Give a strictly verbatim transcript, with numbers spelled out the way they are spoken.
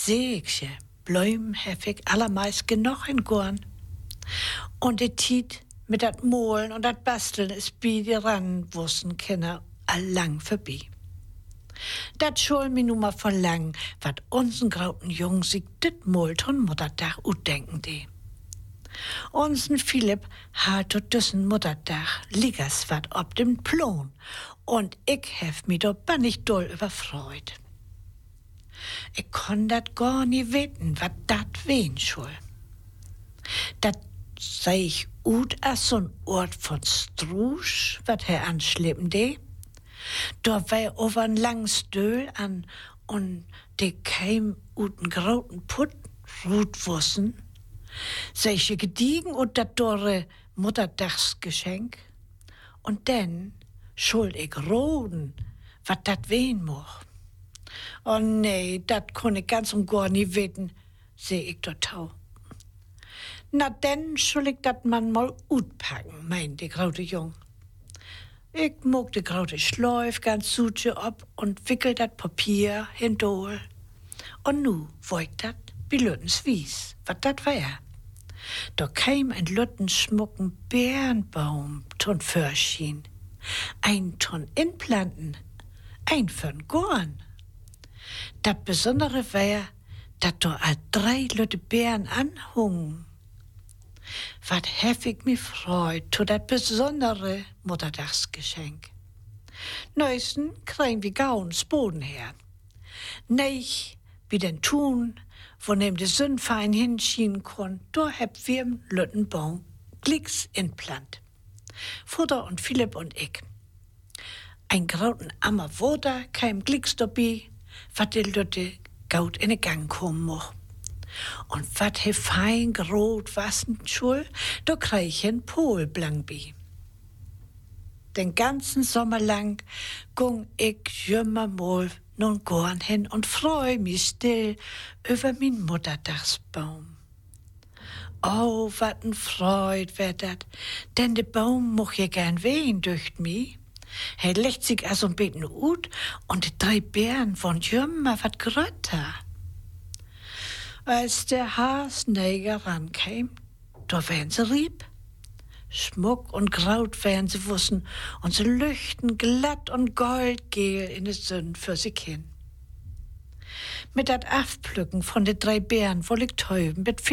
Sägche, Bläum heftig allermeist genug in Gorn. Und die Tiet mit dat Mohlen und dat Basteln ist bi die Ranwursten Kinder allang vorbei. Dat schul mi nun mal verlangen, wat uns'n grauten Jung sich dit Molt und Mutterdach utdenken de. Uns'n Philipp hat tot düssen Mutterdach liegers wat ob dem Plon und ich hef mi do bannig doll überfreut. Ich konn dat gar nie weten, wat dat wen schul. Dat sei ich ut as so'n Ort von Strusch, wat her anschleppen de. Da war over ein langes Stöhl an und de keim uten grauten Putt Rutwussen, solche gediegen und dat dore Mutterdachsgeschenk. Und denn schuld ich roden, wat dat wehen moch. Oh nee, dat konn ich ganz und gar nie weten, seh ich dort tau. Na denn schuld ich dat man mal utpacken, meint die graute Jung. Ich mog de graute Schleuf ganz sutje ab und wickel dat Papier hindol. Und nu woig dat bi Lüttens Wies, wat dat wär. Da käm ein Lütten schmucken Bärenbaum ton Förschien. Ein ton Inplanten, ein für'n Gorn. Dat Besondere wär, dat do all drei Lütte Bären anhungen. Wat hef ich mi freut, to dat besondere Mutterdachsgeschenk. Neuesten kriegen wir gauns Boden her. Neich, wie den Tun, wo nem de Sündfein hinschienen kon, do heb wir im Lüttenbaum Glicks inplant. Futter und Philipp und ich. Ein grauten Ammer Woder keim Glicks dabei, wat de Lütte gaut in den Gang kommen moch. Und wat he fein grot wassen schul, da krieg ich en Pol blank bi. Den ganzen Sommer lang gung ich jümmer mal nun gorn hin und freu mich still über min Mutterdachsbaum. Oh, wat en Freud wär dat, denn de Baum moch je gern wehen durch mi. He legt sich also ein beten ut und die drei Bären von jümmer wat grötter. Als der Haasnäger rankam, da wären sie rieb. Schmuck und Kraut wären sie wussen und sie lüchten glatt und goldgel in de Sünn für sich hin. Mit dat Afpflücken von de drei Bären woll ich täuben mit